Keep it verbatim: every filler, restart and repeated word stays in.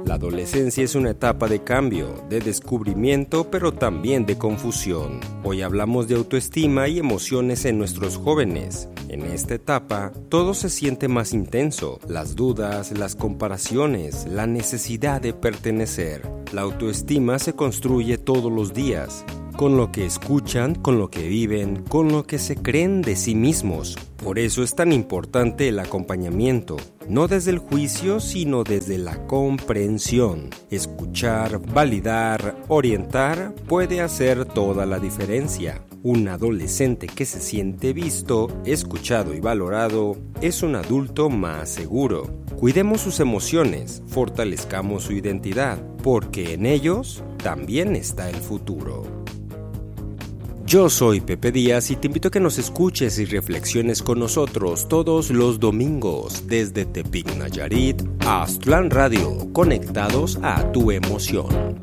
La adolescencia es una etapa de cambio, de descubrimiento, pero también de confusión. Hoy hablamos de autoestima y emociones en nuestros jóvenes. En esta etapa, todo se siente más intenso. Las dudas, las comparaciones, la necesidad de pertenecer. La autoestima se construye todos los días, con lo que escuchan, con lo que viven, con lo que se creen de sí mismos. Por eso es tan importante el acompañamiento, no desde el juicio, sino desde la comprensión. Escuchar, validar, orientar puede hacer toda la diferencia. Un adolescente que se siente visto, escuchado y valorado es un adulto más seguro. Cuidemos sus emociones, fortalezcamos su identidad, porque en ellos también está el futuro. Yo soy Pepe Díaz y te invito a que nos escuches y reflexiones con nosotros todos los domingos desde Tepic, Nayarit a Aztlán Radio, conectados a tu emoción.